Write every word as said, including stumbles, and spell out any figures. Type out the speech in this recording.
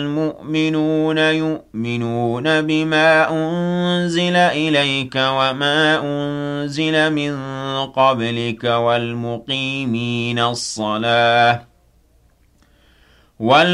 المؤمنون يؤمنون بما أنزل إليك وما أنزل من قبلك والمقيمين الصلاة